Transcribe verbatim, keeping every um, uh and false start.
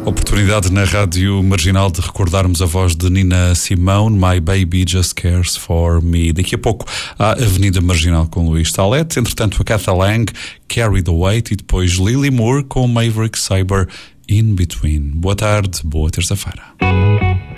Oportunidade na Rádio Marginal de recordarmos a voz de Nina Simone, My Baby Just Cares For Me. Daqui a pouco a Avenida Marginal com Luís Salete, entretanto a Catha Lang, Carry the Weight, e depois Lily Moore com Maverick Sabre, In Between. Boa tarde, boa terça-feira.